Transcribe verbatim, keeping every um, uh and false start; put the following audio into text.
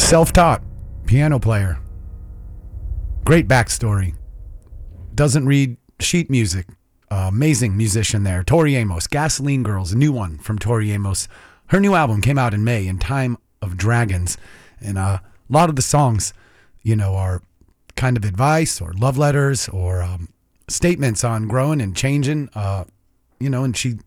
Self-taught piano player. Great backstory. Doesn't read sheet music. Uh, amazing musician there. Tori Amos. Gasoline Girls, a new one from Tori Amos. Her new album came out in May, In Time of Dragons. And uh, a lot of the songs, you know, are kind of advice or love letters or um, statements on growing and changing. Uh, you know, and she